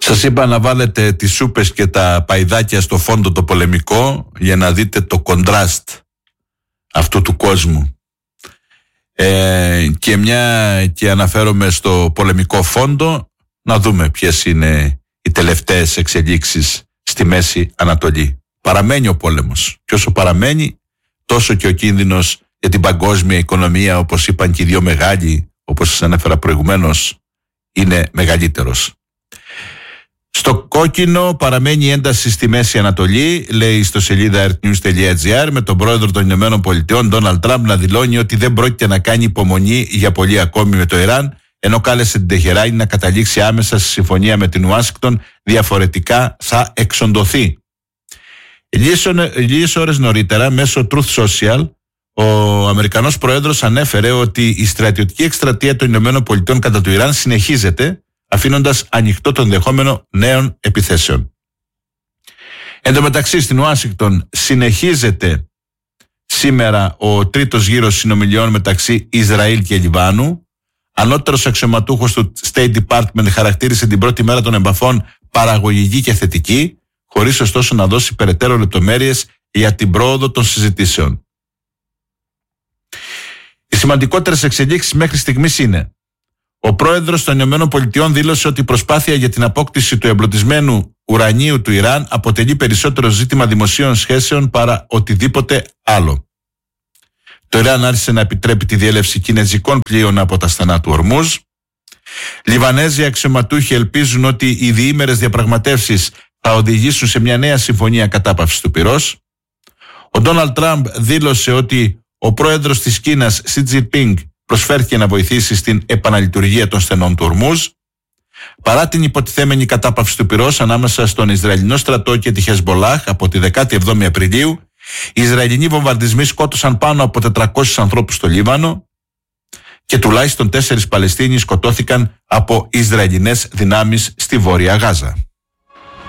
Σας είπα να βάλετε τις σούπες και τα παϊδάκια στο φόντο το πολεμικό για να δείτε το κοντράστ αυτού του κόσμου. Και μια και αναφέρομαι στο πολεμικό φόντο, να δούμε ποιες είναι οι τελευταίες εξελίξεις στη Μέση Ανατολή. Παραμένει ο πόλεμος και όσο παραμένει τόσο και ο κίνδυνος για την παγκόσμια οικονομία, όπως είπαν και οι δύο μεγάλοι, όπως σας ανέφερα προηγουμένως, είναι μεγαλύτερος. Στο κόκκινο παραμένει η ένταση στη Μέση Ανατολή, λέει στο σελίδα earthnews.gr, με τον πρόεδρο των Ηνωμένων Πολιτειών, Ντόναλντ Τραμπ, να δηλώνει ότι δεν πρόκειται να κάνει υπομονή για πολύ ακόμη με το Ιράν, ενώ κάλεσε την Τεχεράνη να καταλήξει άμεσα στη συμφωνία με την Ουάσιγκτον, διαφορετικά θα εξοντωθεί. Λίγες ώρες νωρίτερα, μέσω Truth Social, ο Αμερικανός πρόεδρος ανέφερε ότι η στρατιωτική εκστρατεία των Ηνωμένων Πολιτειών κατά του Ιράν συνεχίζεται, αφήνοντας ανοιχτό το ενδεχόμενο νέων επιθέσεων. Εν τω μεταξύ, στην Ουάσιγκτον συνεχίζεται σήμερα ο τρίτος γύρος συνομιλιών μεταξύ Ισραήλ και Λιβάνου. Ανώτερος αξιωματούχος του State Department χαρακτήρισε την πρώτη μέρα των επαφών παραγωγική και θετική, χωρίς ωστόσο να δώσει περαιτέρω λεπτομέρειες για την πρόοδο των συζητήσεων. Οι σημαντικότερες εξελίξεις μέχρι στιγμής είναι: ο πρόεδρος των ΗΠΑ δήλωσε ότι η προσπάθεια για την απόκτηση του εμπλουτισμένου ουρανίου του Ιράν αποτελεί περισσότερο ζήτημα δημοσίων σχέσεων παρά οτιδήποτε άλλο. Το Ιράν άρχισε να επιτρέπει τη διέλευση κινεζικών πλοίων από τα στενά του Ορμούζ. Λιβανέζοι αξιωματούχοι ελπίζουν ότι οι διήμερες διαπραγματεύσεις θα οδηγήσουν σε μια νέα συμφωνία κατάπαυσης του πυρός. Ο Ντόναλντ Τραμπ δήλωσε ότι ο πρόεδρος της Κίνας, Σι Τζινπίνγκ, προσφέρθηκε να βοηθήσει στην επαναλειτουργία των στενών του Ορμούζ. Παρά την υποτιθέμενη κατάπαυση του πυρός ανάμεσα στον Ισραηλινό στρατό και τη Χεσμπολάχ από τη 17η Απριλίου, οι Ισραηλινοί βομβαρδισμοί σκότωσαν πάνω από 400 ανθρώπους στο Λίβανο και τουλάχιστον 4 Παλαιστίνοι σκοτώθηκαν από Ισραηλινές δυνάμεις στη Βόρεια Γάζα.